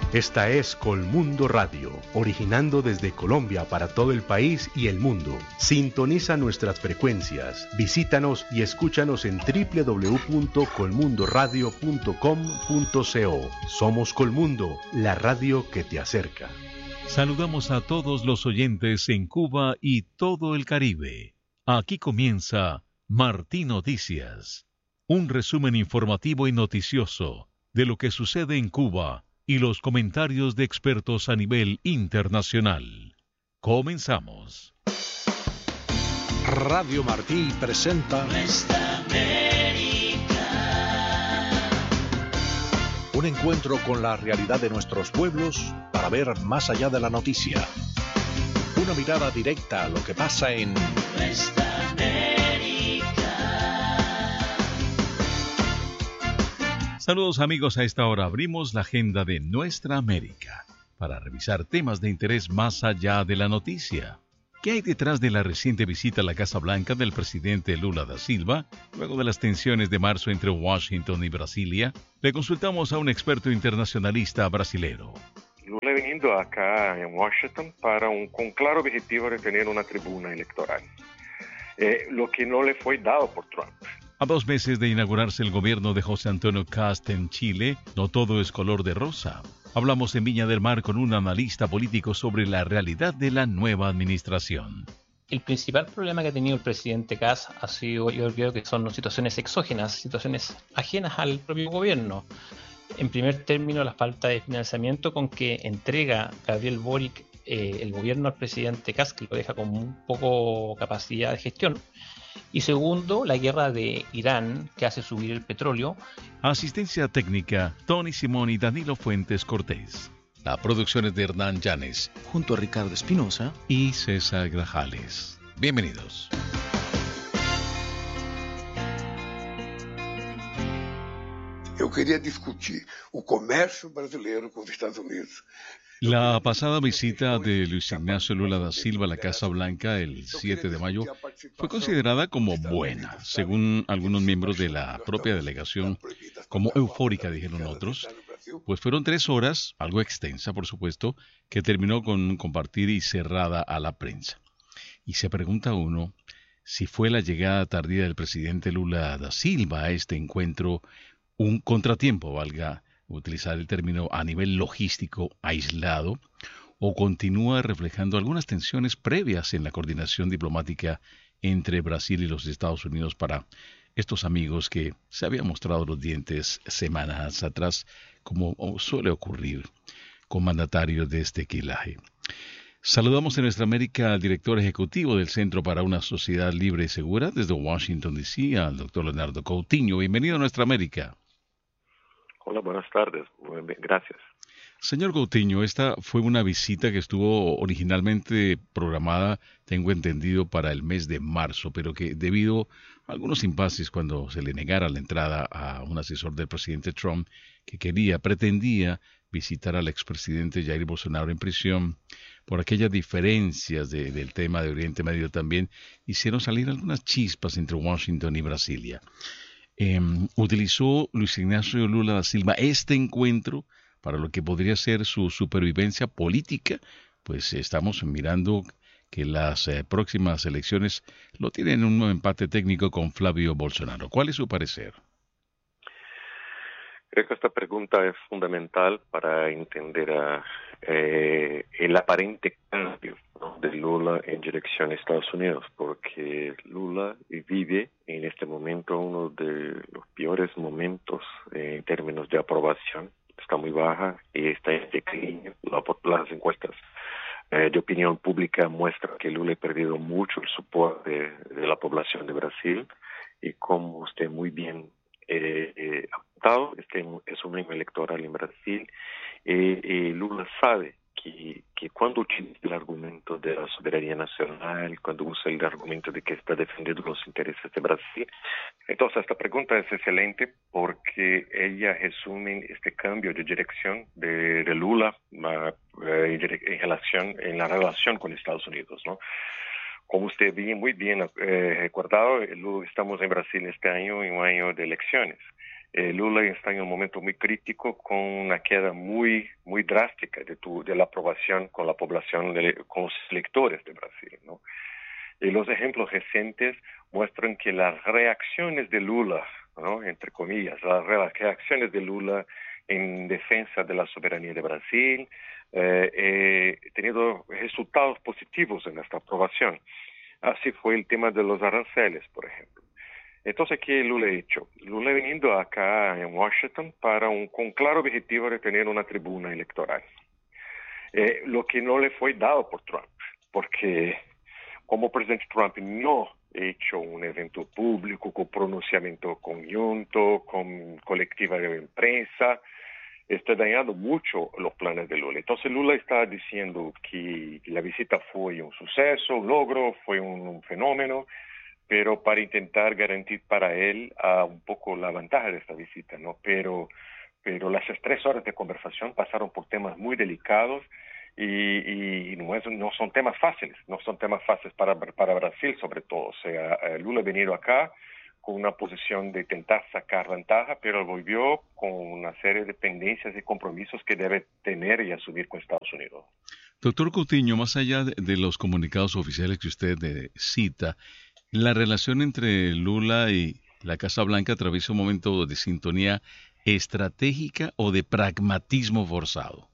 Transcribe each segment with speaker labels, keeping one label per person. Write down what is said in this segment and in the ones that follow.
Speaker 1: Esta es Colmundo Radio, originando desde Colombia para todo el país y el mundo. Sintoniza nuestras frecuencias, visítanos y escúchanos en www.colmundoradio.com.co. Somos Colmundo, la radio que te acerca.
Speaker 2: Saludamos a todos los oyentes en Cuba y todo el Caribe. Aquí comienza Martí Noticias, un resumen informativo y noticioso de lo que sucede en Cuba y los comentarios de expertos a nivel internacional. Comenzamos.
Speaker 3: Radio Martí presenta
Speaker 4: Nuestra América.
Speaker 3: Un encuentro con la realidad de nuestros pueblos para ver más allá de la noticia. Una mirada directa a lo que pasa en
Speaker 4: Nuestra América.
Speaker 2: Saludos amigos, a esta hora abrimos la agenda de Nuestra América para revisar temas de interés más allá de la noticia. ¿Qué hay detrás de la reciente visita a la Casa Blanca del presidente Lula da Silva? Luego de las tensiones de marzo entre Washington y Brasilia, le consultamos a un experto internacionalista brasilero.
Speaker 5: Lula veniendo acá en Washington con claro objetivo de tener una tribuna electoral, lo que no le fue dado por Trump.
Speaker 2: A 2 meses de inaugurarse el gobierno de José Antonio Kast en Chile, no todo es color de rosa. Hablamos en Viña del Mar con un analista político sobre la realidad de la nueva administración.
Speaker 6: El principal problema que ha tenido el presidente Kast ha sido, yo creo que son situaciones exógenas, situaciones ajenas al propio gobierno. En primer término, la falta de financiamiento con que entrega Gabriel Boric el gobierno al presidente Kast, que lo deja con muy poco capacidad de gestión. Y segundo, la guerra de Irán, que hace subir el petróleo.
Speaker 2: Asistencia técnica, Tony Simón y Danilo Fuentes Cortés. La producción es de Hernán Llanes,
Speaker 7: junto a Ricardo Espinosa
Speaker 2: y César Grajales. Bienvenidos.
Speaker 8: Eu queria discutir o comércio brasileiro com os Estados Unidos.
Speaker 2: La pasada visita de Luis Ignacio Lula da Silva a la Casa Blanca el 7 de mayo fue considerada como buena, según algunos miembros de la propia delegación, como eufórica, dijeron otros, pues fueron 3 horas, algo extensa por supuesto, que terminó con compartir y cerrada a la prensa. Y se pregunta uno si fue la llegada tardía del presidente Lula da Silva a este encuentro un contratiempo, valga utilizar el término, a nivel logístico aislado, o continúa reflejando algunas tensiones previas en la coordinación diplomática entre Brasil y los Estados Unidos para estos amigos que se habían mostrado los dientes semanas atrás, como suele ocurrir con mandatarios de este quilaje. Saludamos en Nuestra América al director ejecutivo del Centro para una Sociedad Libre y Segura desde Washington, D.C., al doctor Leonardo Coutinho. Bienvenido a Nuestra América.
Speaker 5: Hola, buenas tardes. Gracias.
Speaker 2: Señor Coutinho, esta fue una visita que estuvo originalmente programada, tengo entendido, para el mes de marzo, pero que debido a algunos impases cuando se le negara la entrada a un asesor del presidente Trump que pretendía visitar al expresidente Jair Bolsonaro en prisión, por aquellas diferencias del tema de Oriente Medio también, hicieron salir algunas chispas entre Washington y Brasilia. Utilizó Luis Ignacio Lula da Silva este encuentro para lo que podría ser su supervivencia política, pues estamos mirando que las próximas elecciones lo tienen en un empate técnico con Flavio Bolsonaro. ¿Cuál es su parecer?
Speaker 5: Creo que esta pregunta es fundamental para entender el aparente cambio, ¿no?, de Lula en dirección a Estados Unidos, porque Lula vive en este momento uno de los peores momentos en términos de aprobación. Está muy baja y está en declive. Las encuestas de opinión pública muestran que Lula ha perdido mucho el soporte de la población de Brasil, y como usted muy bien apuntado, es un año electoral en Brasil. Lula sabe que cuando utiliza el argumento de la soberanía nacional, cuando usa el argumento de que está defendiendo los intereses de Brasil, entonces esta pregunta es excelente porque ella resume este cambio de dirección de Lula en la relación con Estados Unidos, ¿no? Como usted muy bien recordado, estamos en Brasil este año, en un año de elecciones. Lula está en un momento muy crítico con una queda muy drástica de la aprobación con la población, con los electores de Brasil, ¿no? Y los ejemplos recientes muestran que las reacciones de Lula, ¿no?, entre comillas, las reacciones de Lula en defensa de la soberanía de Brasil, tenido resultados positivos en esta aprobación. Así fue el tema de los aranceles, por ejemplo. Entonces, ¿qué Lula ha hecho? Lula ha venido acá en Washington con claro objetivo de tener una tribuna electoral. Lo que no le fue dado por Trump, porque como presidente Trump no ha hecho un evento público con pronunciamiento conjunto, con colectiva de prensa, está dañando mucho los planes de Lula. Entonces Lula está diciendo que la visita fue un suceso, un logro, fue un fenómeno, pero para intentar garantir para él un poco la ventaja de esta visita, ¿no? Pero las 3 horas de conversación pasaron por temas muy delicados y no son temas fáciles, para Brasil sobre todo. O sea, Lula ha venido acá con una posición de intentar sacar ventaja, pero volvió con una serie de dependencias y compromisos que debe tener y asumir con Estados Unidos.
Speaker 2: Doctor Coutinho, más allá de los comunicados oficiales que usted cita, la relación entre Lula y la Casa Blanca atraviesa un momento de sintonía estratégica o de pragmatismo forzado.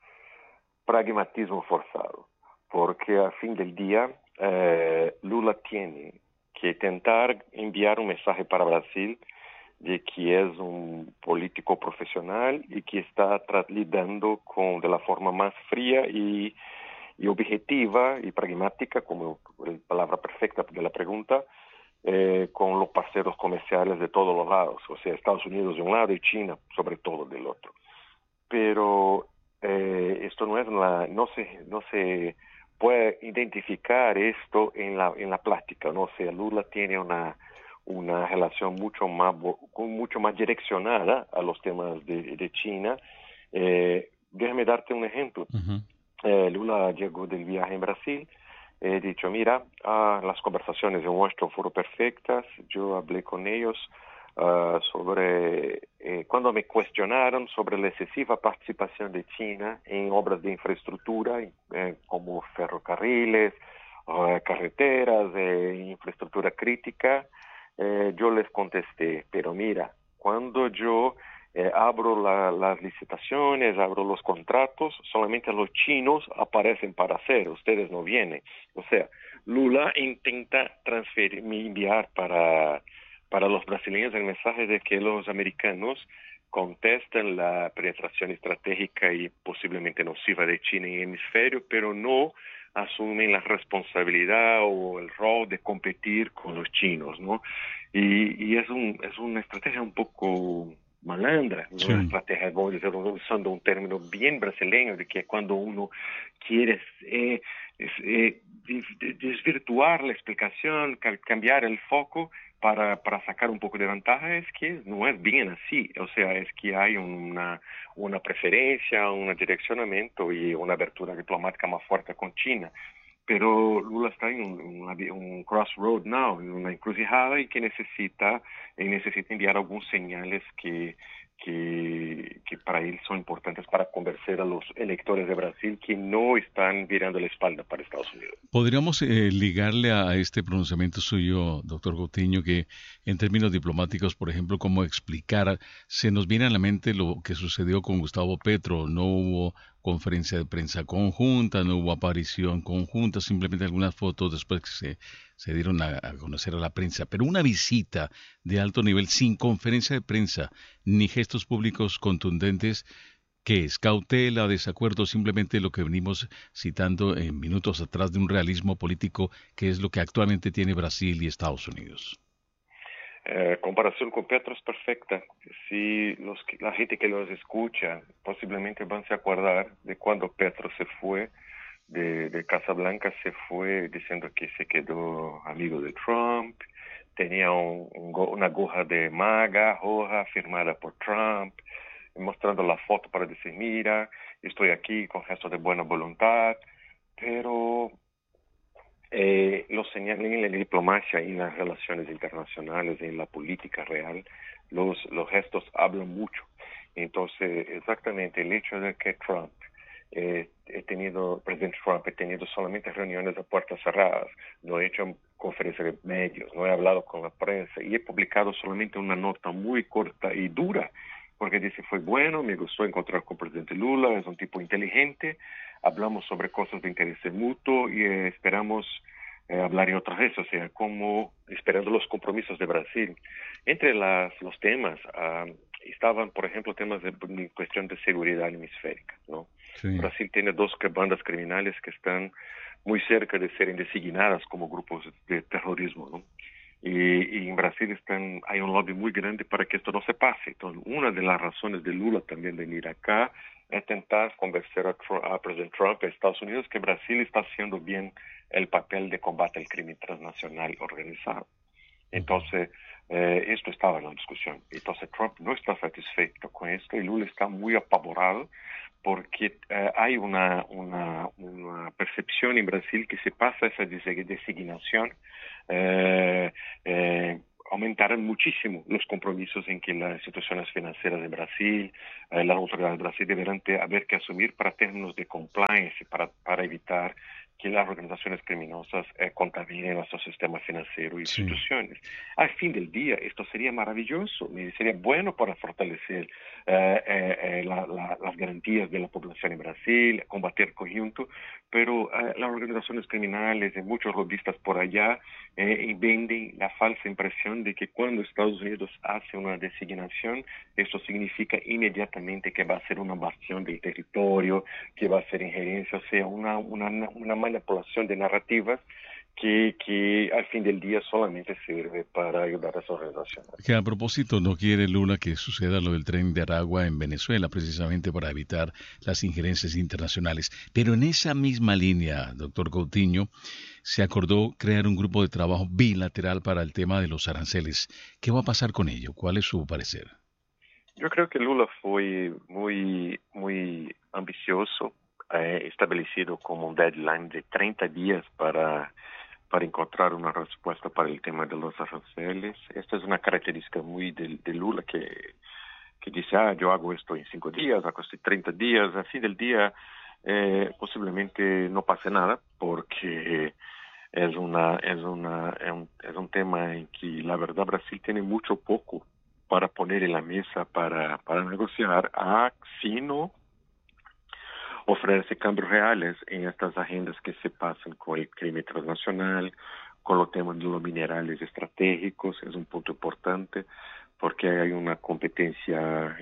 Speaker 5: Pragmatismo forzado, porque al fin del día Lula tiene que intentar enviar un mensaje para Brasil de que es un político profesional y que está lidando de la forma más fría y objetiva y pragmática, como la palabra perfecta de la pregunta, con los parceros comerciales de todos los lados, o sea, Estados Unidos de un lado y China sobre todo del otro. Pero esto no se puede identificar esto en la plática, ¿no? O sea, Lula tiene una relación mucho más direccionada a los temas de China. Déjame darte un ejemplo.
Speaker 2: Uh-huh.
Speaker 5: Lula llegó del viaje en Brasil, he dicho, mira, las conversaciones en Washington fueron perfectas, yo hablé con ellos sobre, cuando me cuestionaron sobre la excesiva participación de China en obras de infraestructura, como ferrocarriles, carreteras, infraestructura crítica, yo les contesté, pero mira, cuando yo abro las licitaciones, abro los contratos, solamente los chinos aparecen para hacer, ustedes no vienen. O sea, Lula intenta enviar para los brasileños el mensaje de que los americanos contestan la penetración estratégica y posiblemente nociva de China en el hemisferio, pero no asumen la responsabilidad o el rol de competir con los chinos, ¿no? Y es una estrategia un poco malandra, ¿no?
Speaker 2: Sí.
Speaker 5: Una estrategia, voy a decir, usando un término bien brasileño, de que cuando uno quiere desvirtuar la explicación, cambiar el foco para sacar un poco de ventaja, es que no es bien así. O sea, es que hay una preferencia, un direccionamiento y una abertura diplomática más fuerte con China. Pero Lula está en un crossroad now, en una encrucijada y que necesita enviar algunos señales que para él son importantes para convencer a los electores de Brasil que no están virando la espalda para Estados Unidos.
Speaker 2: ¿Podríamos ligarle a este pronunciamiento suyo, doctor Coutinho, que en términos diplomáticos, por ejemplo, cómo explicar, se nos viene a la mente lo que sucedió con Gustavo Petro? No hubo conferencia de prensa conjunta, no hubo aparición conjunta, simplemente algunas fotos después que se dieron a conocer a la prensa, pero una visita de alto nivel sin conferencia de prensa ni gestos públicos contundentes, ¿qué es? ¿Cautela, desacuerdo, simplemente lo que venimos citando en minutos atrás de un realismo político que es lo que actualmente tiene Brasil y Estados Unidos?
Speaker 5: Comparación con Petro es perfecta. Si la gente que los escucha posiblemente van a acordar de cuando Petro se fue de Casa Blanca, se fue diciendo que se quedó amigo de Trump, tenía una gorra de MAGA roja firmada por Trump, mostrando la foto para decir, mira, estoy aquí con gesto de buena voluntad, pero los señales en la diplomacia y en las relaciones internacionales, en la política real, los gestos hablan mucho. Entonces, exactamente el hecho de que presidente Trump he tenido solamente reuniones a puertas cerradas, no he hecho conferencias de medios, no he hablado con la prensa y he publicado solamente una nota muy corta y dura, porque dice, fue bueno, me gustó encontrar con el presidente Lula, es un tipo inteligente, hablamos sobre cosas de interés mutuo y esperamos hablar en otras veces, o sea, como esperando los compromisos de Brasil. Entre los temas estaban, por ejemplo, temas de cuestión de seguridad hemisférica, ¿no?
Speaker 2: Sí.
Speaker 5: Brasil tiene 2 bandas criminales que están muy cerca de ser designadas como grupos de terrorismo, ¿no? Y en Brasil hay un lobby muy grande para que esto no se pase. Entonces, una de las razones de Lula también venir acá es tentar convencer a presidente Trump, a Estados Unidos, que Brasil está haciendo bien el papel de combate al crimen transnacional organizado. Entonces, esto estaba en la discusión. Entonces, Trump no está satisfecho con esto y Lula está muy apavorado porque hay una percepción en Brasil que se pasa esa designación, aumentarán muchísimo los compromisos en que las instituciones financieras de Brasil, las autoridades de Brasil deberán haber que asumir para términos de compliance, para evitar que las organizaciones criminosas contaminen nuestro sistema financiero y instituciones. Al fin del día, esto sería maravilloso, sería bueno para fortalecer las garantías de la población en Brasil, combatir conjunto, pero las organizaciones criminales y muchos lobistas por allá venden la falsa impresión de que cuando Estados Unidos hace una designación, esto significa inmediatamente que va a ser una invasión del territorio, que va a ser injerencia, o sea, una manipulación de narrativas que al fin del día solamente sirve para ayudar a esa organización.
Speaker 2: Que a propósito, no quiere Lula que suceda lo del tren de Aragua en Venezuela, precisamente para evitar las injerencias internacionales. Pero en esa misma línea, doctor Coutinho, se acordó crear un grupo de trabajo bilateral para el tema de los aranceles. ¿Qué va a pasar con ello? ¿Cuál es su parecer?
Speaker 5: Yo creo que Lula fue muy ambicioso, establecido como un deadline de 30 días para encontrar una respuesta para el tema de los aranceles. Esta es una característica muy de Lula que dice, yo hago esto en 5 días, hago esto en 30 días. Al fin del día posiblemente no pase nada porque es un tema en que la verdad Brasil tiene mucho poco para poner en la mesa para negociar, sino ofrece cambios reales en estas agendas que se pasan con el crimen transnacional, con los temas de los minerales estratégicos. Es un punto importante porque hay una competencia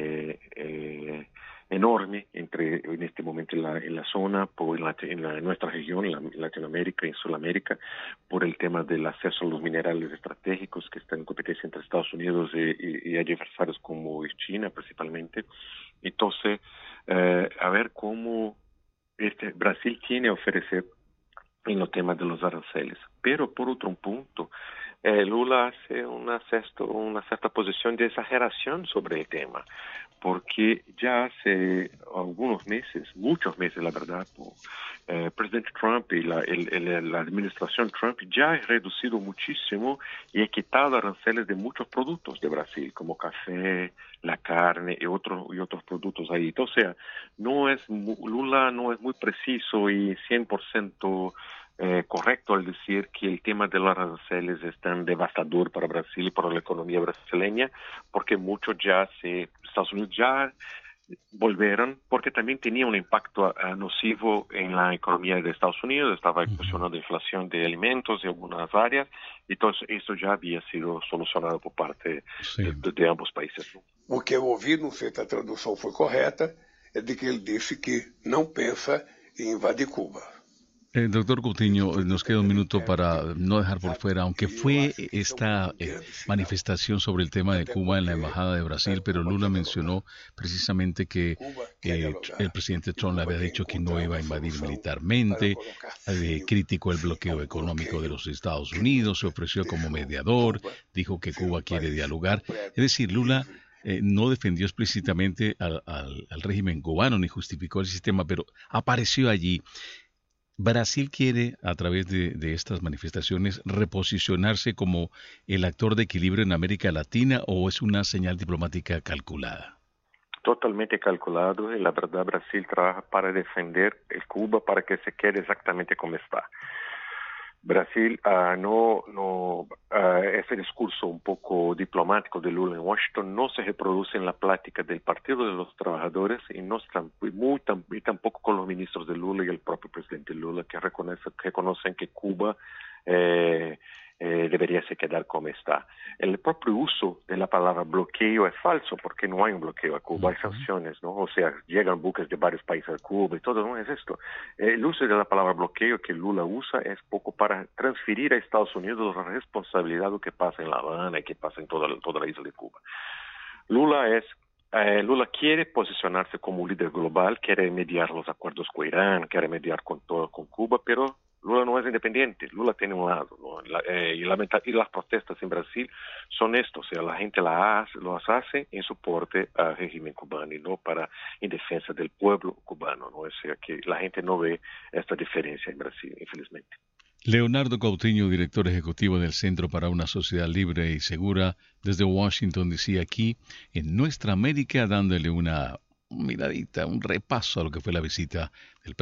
Speaker 5: enorme en este momento en la zona, en nuestra región, en Latinoamérica y en Sudamérica, por el tema del acceso a los minerales estratégicos que están en competencia entre Estados Unidos y adversarios como China principalmente. Entonces, a ver cómo Brasil tiene a ofrecer en los temas de los aranceles. Pero por otro punto, Lula hace una cierta posición de exageración sobre el tema, porque ya hace algunos meses, muchos meses la verdad, el presidente Trump y la administración Trump ya ha reducido muchísimo y ha quitado aranceles de muchos productos de Brasil, como café, la carne y otros productos ahí. O sea, Lula no es muy preciso y 100% correcto al decir que el tema de los aranceles es tan devastador para Brasil y para la economía brasileña, porque Estados Unidos ya volvieron, porque también tenía un impacto nocivo en la economía de Estados Unidos, estaba ecuacionando inflación de alimentos en algunas áreas, y entonces eso ya había sido solucionado por parte de ambos países.
Speaker 8: O que eu ouvi, não sei se a tradução foi correta, é de que ele disse que não pensa em invadir Cuba.
Speaker 2: Doctor Coutinho, nos queda un minuto para no dejar por fuera, aunque fue esta manifestación sobre el tema de Cuba en la Embajada de Brasil, pero Lula mencionó precisamente que el presidente Trump le había dicho que no iba a invadir militarmente, criticó el bloqueo económico de los Estados Unidos, se ofreció como mediador, dijo que Cuba quiere dialogar. Es decir, Lula no defendió explícitamente al régimen cubano ni justificó el sistema, pero apareció allí. ¿Brasil quiere, a través de estas manifestaciones, reposicionarse como el actor de equilibrio en América Latina o es una señal diplomática calculada?
Speaker 5: Totalmente calculado, y la verdad Brasil trabaja para defender el Cuba para que se quede exactamente como está. Brasil ese discurso un poco diplomático de Lula en Washington no se reproduce en la plática del Partido de los Trabajadores y tampoco con los ministros de Lula y el propio presidente Lula, que reconocen que Cuba debería se quedar como está. El propio uso de la palabra bloqueo es falso, porque no hay un bloqueo a Cuba, hay sanciones, ¿no? O sea, llegan buques de varios países a Cuba y todo, no es esto. El uso de la palabra bloqueo que Lula usa es poco para transferir a Estados Unidos la responsabilidad de lo que pasa en La Habana y que pasa en toda la isla de Cuba. Lula quiere posicionarse como un líder global, quiere mediar los acuerdos con Irán, quiere mediar con Cuba, pero Lula no es independiente, Lula tiene un lado, ¿no? Y las protestas en Brasil son esto, o sea, la gente los hace en soporte al régimen cubano y no en defensa del pueblo cubano, ¿no? O sea, que la gente no ve esta diferencia en Brasil, infelizmente.
Speaker 2: Leonardo Coutinho, director ejecutivo del Centro para una Sociedad Libre y Segura, desde Washington, D.C., aquí en Nuestra América, dándole una miradita, un repaso a lo que fue la visita del